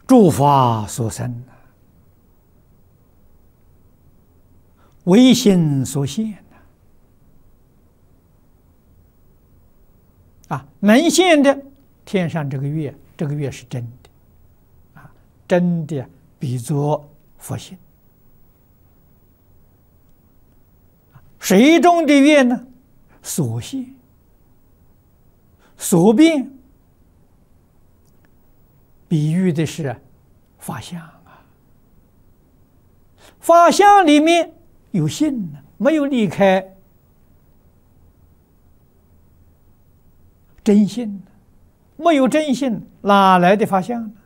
诸法所生，唯心所现能现的天上这个月，这个月是真的真的比作佛性。水中的月呢，所现所变，比喻的是法相法相里面有性没有离开真性，没有真性哪来的法相呢？